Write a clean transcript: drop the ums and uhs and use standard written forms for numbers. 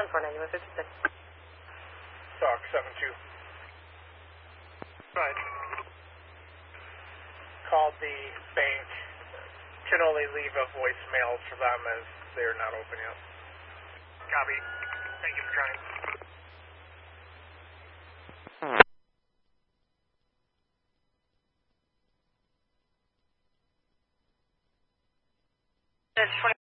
149, Stock 72. Right. Called the bank. Can only leave a voicemail for them as they're not open yet. Copy. Thank you for trying. It's 20.